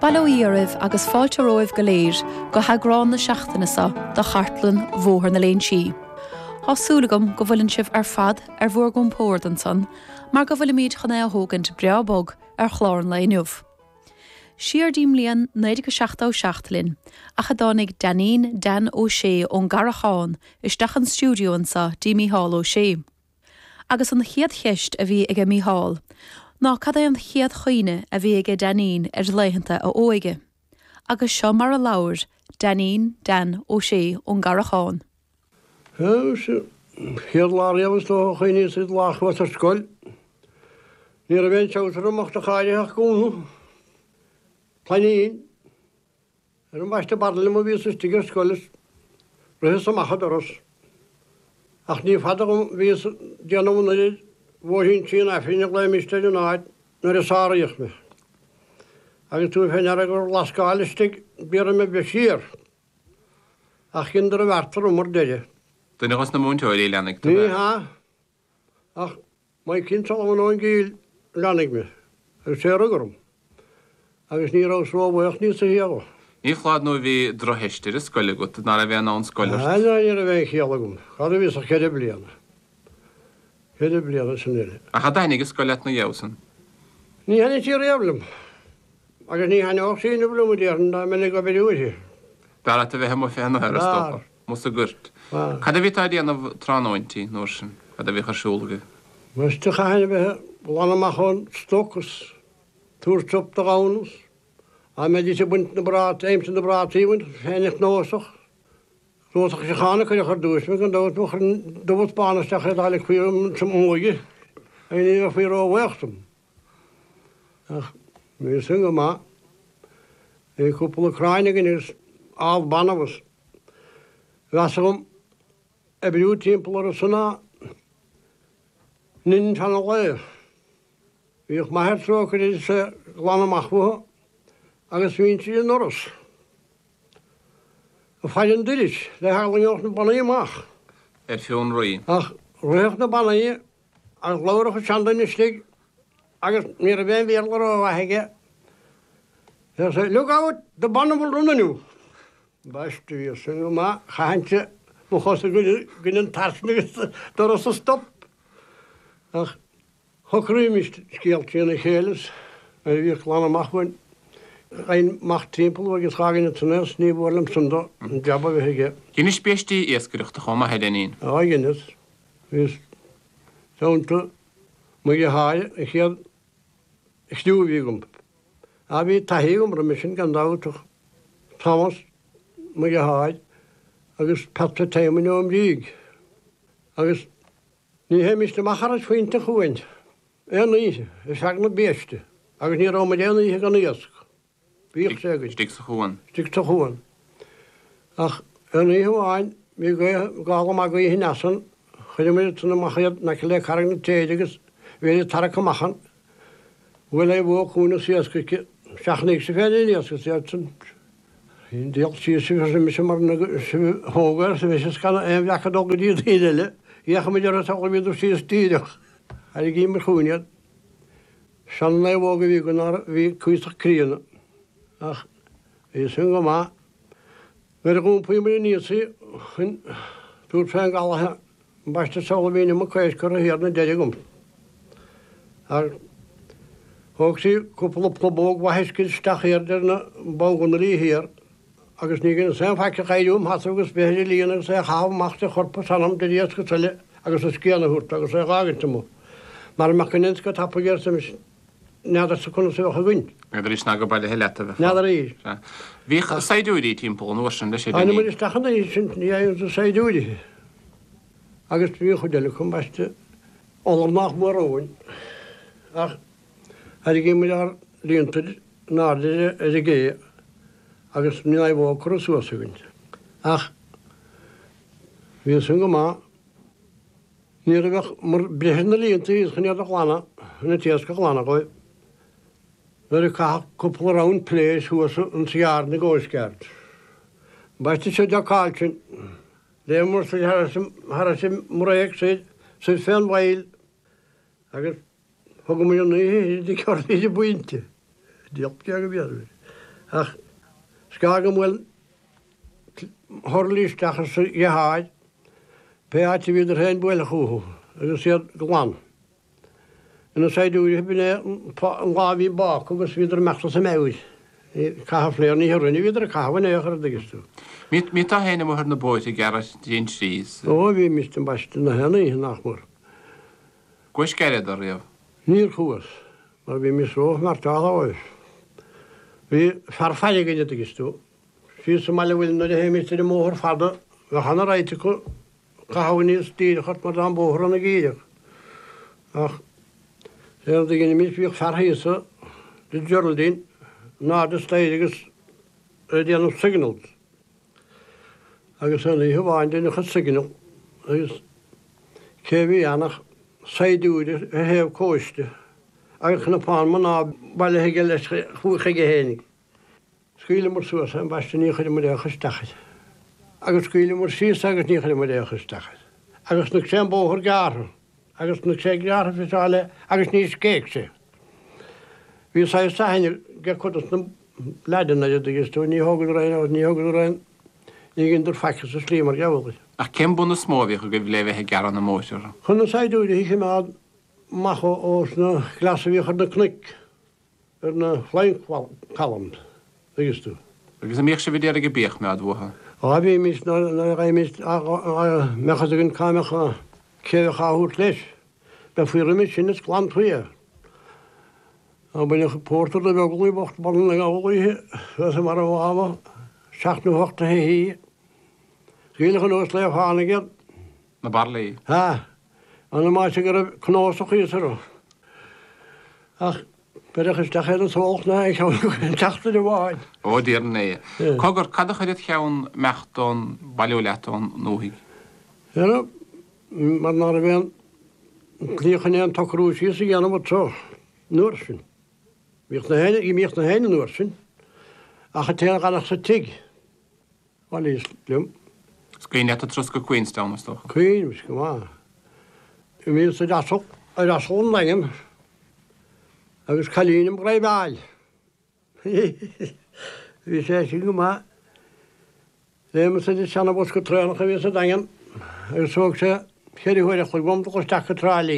Bailíoibh agus fáilteróibh go léir go hagráin na seachtainasa do chartlann mhóthar na léon si. Thásúlagam go bhfuiln sibh ar fad ar bhór gón póir an son, mar go bhfuil míad chuna thógant breabog ar chláran le inniuh. Siar dím líon 97 linn, a chadánig Danín Dan O'Shea ón Garacháin isteach an stúdioansa Dímí Hall O'Shea. Agus an chiad cheist a bhí ag Mí Hall, ná cad é an chiad chuoine a bhí ag Danín ar leitheanta a óige. Agus seo mar a labhair Danín Dan O'Shea ón Garacháin. Chiad láriamh tó chuoine siad láchhaid ar scoil. Ní a bhéon teachtar amach a cháideach gúnú. Plaín ar an baiste badla mo bhí stigar scoilis ruthas amachchad oras. Ach ní fada go bhí deanamna bhóithín tíon a féine le misteid an áid nuair is áíoch me. Agus tú féinear a gur lascáilistig bíar me be siar. Ach cindar a bhartar umar deide. Duna chus na múnteoirí leannig. Ní ha. Ach mai cinn tal an óin gíl leannig me. Agus sé agarum. Agus ní rás róbhaach ní sa hiaga. Ní chlád nó bhí droheistir is scoile go ná a bhéan an scoile. Ní a bhéh chéalagum. Chad a bhís a chéide bliana. Chéide bliana san éile. A cha dainnig is scoile na dheosan. Ní hena tí réablam. Agus ní hena auch sína blum déan na mena go beúisi. Dar a bheith mo féna ar a stoppar. Mus a gurt. Cad a bhí tá déanamh tránóintí nóir sin, cad a bhí charsúlaga. Muiste chaine bheith lanamachán stochas, túrtop de gánus, a medí sé buint na brát, éims na brátíhaint, féinich nósach. Nósach sé chána chuir chu dúis, me gan dóit mo dóit bánasteach a dála chuirm sem óige, a ní a chuir ó bhechtam. Ach, mé sunga má, é cúpla cráine gan is áh banavas. Gasagum, a bhú timppla a sanna, nin tan le. Bhíoh maithir tróchar is glanamachmutha agus bhíonn si an noras. A fáilan duris, le hálaíoch na banaí amach. Fiún roí. Ach, roiach na banaí, agus láirech a seandain na stig, agus ní a bhéon bhéallar ó bhaige. Sé, look out, the banna will run anew. Baistu bhí sunga má, chainte mo chosa gyn tarsnagus doras a stop. Ach, chocrúimist scialtíana chélas, a bhí chlána machhain, ein macht timppel agus chagan na tunas ní bhlam sunda an jabba bheithe. Ginnis béistí éascuireachta chuma heilenín. Á ginnis. Bhís saunta mu a háid a chéad stúbhígum. A bhí taígum ra sin gan dáach Thomas mu a háid agus patra téimine am ríg. Agus ní héimiiste machar faointe chuhaint. Éanaí, is seach na béiste, agus ní rá déanaí gan íasc. Bhíoh sé go. Stig sa chuan. Stig sa chuan. Ach, éanaí hamháin, mí gála má go í nasan, chuidir mé tunna machaiad na le carag na téide agus bhéidir tarach amachan, bhfuil é bhó chúna síascaige, seachnaigh sa féidir íasca séartan. Hín déal sí mis mar hógar sa bhís scanna éon bheacha dóga díad íile, íocha mé dear a tála bhíidir síos tíideach. A gí mar chúinead, sean le bhóga bhí go bhí cuiach críanna. Ach, é sunga má, mar a gúmpaí mar níosaí, chun túr féin galathe, baiste sála bhíine mo chuéis chu a héarna deide gom. Ar thóg sí cúpla plabóg waheiscil stachéir na bóganna rí héar, agus ní gin sé feice chaidúm has agus béidir líana sé chábhachta chorpa sanam de díos go tuile agus a scéanna hút agus é gáganta mó. Mar machanins go tappa géir sem neadar sa chuna sé a ghain. Idir is ná go bailile heileta bheith. Neadar í. Bhí saidúirí timppla nóir sin le sé. Aine mar is tachan é sin ní é sa saidúirí. Agus bhí chudeile chun baiste ólar nach mar óin. Ach, a gé mar ar líontar nádidir a gé agus ní é bhó chu suasa ghaint. Ach, bhí sunga má, ní a bheith mar brehan na líonta íos chunéad a chlána, na tías go chlána goid. Nuair a cá cúpla rán pléis thuasa an siar na ggóisceart. Baiste sé de cáiltin, le mar har sem mréag sé féin bhil agus thugam mé an í ceir buinte. Díalt ce go bhéidir. Ach, skagam wel horlísteachas i háid, pe áte viidir hen buile chuú, agus sé gláán. Ina séú bin an láhí bach agus viidir meachta sa méid. Caafléir ní rinne viidir cahan échar digistú. Mí tá héna mar na bóid i gar dín sís. Ó bhí mis an baiste na henaí nachmór. Gweis gered ar riamh? Níor chuas, mar bhí mis róh mar tááis. Bhí farfaide gine digistú. Sí sem meile bhfuil na héimiiste de móthir fada, bheit chana réite chu cahaníos tíchart mar an bóthir an na gíideach. Ach, sé gine mis bhíoh farthaíosa de Geraldine, ná de stéidegus déanamh signals. Agus yna i hyfáin dyn nhw'n signal. Agus cefi anach saidwyd y hef coesti. Agus yna pan ma'n na bale hegel chwch hege henig. Sgwyl ymwyr sŵas yn basta ni chyd ymwyr eich ystachyd. Agus sgwyl ymwyr sys agus ni chyd ymwyr eich ystachyd. Agus nyg se'n bohor garr. Agus nyg se'n garr ffisale agus ni sgeig se. Fi sa'i sahin gecwyd os na ladyn na ydych ystw. Ni hogyd rhain. Ní ginn dur fachas a slímar gabhil. A cem buna smóbhíoch go bh léh he gar an na móisiir? Chun na saidúide hí má macho os na glasahíochar na cnic ar na flein calamd agus tú. Agus a míoch se bhí go bíoch me bhtha? Á bhí mis na réimiist mechas a gin caimecha céadh chaút leis, be fuiimi sin is glan tuia. A bin ich pórtar a bheaglaí bocht ban na gálaíthe, fe mar a bháma, seach na hochta hí. Sgwylach yn oes le o hanigad. Na barlí? Ha. Anna mae sy'n gyda cnos o chys ar o. Ach, bydych ysdach yn sôlch na, eich yn tachta dy wain. O, dir ne. Cogor, cadach ydych chiawn mechton, balioleton, nŵhig? Yna, mae'r nar y fe'n glich yn e'n tocrwys i sy'n gan o fod tro. Nwrsyn. Mi'ch na hen yn nwrsyn. Ach y te'n ganach sy'n tig. Wel, lym. Sgwyn eto trosgo Queenstown os doch? Queen, mis gyma. Ym mynd sy'n asol yn langym. Agus calín am greu bail. Fi sé sy'n gyma. Ddim sy'n di sian o bwsgo treunach a fi sy'n angen. Agus sôg se, sy'n i hwyr eich gwm dwi'n stach y trali.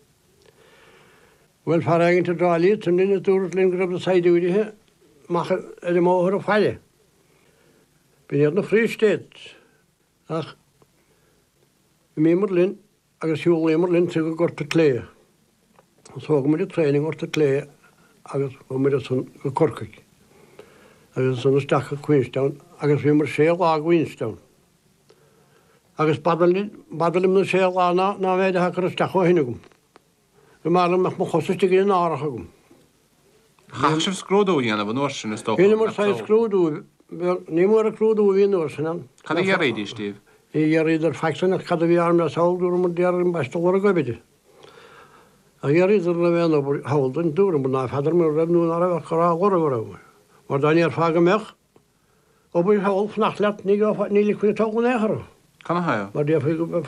Wel, far egin til trali, sy'n dyn y dŵr lyn gryb y said wedi hi. Mach ydy môr o ffaile. By'n edrych na Free State. Ach, mi mor lyn, agus hiwl mor lyn sy'n gwrt y cle. So gymryd y training gwrt y cle, agus gymryd y swn y corcig. Agus swn y stach y Queenstown, agus fi mor sel a Queenstown. Agus badalim na sel a na fed a hacar y stach o hyn ygwm. Fy marlym mach mo chosys tig yn arach ygwm. Chach sy'n sgrwdw i yna fy nwrs yn y stoch? Hyn mor sa'i sgrwdw. Ní mór a clúdú víú san. Cad a réidir Steve? I idir fesan cad bhí arm a sáú mu dear an baistal a gobeide. A idir le bhéan hádan dúm ná feidir mar raibnú a chorá gorah. Mar daí ar fága meach ó bú háil nach leat ní níla chu tágan éair. Can ha? Mar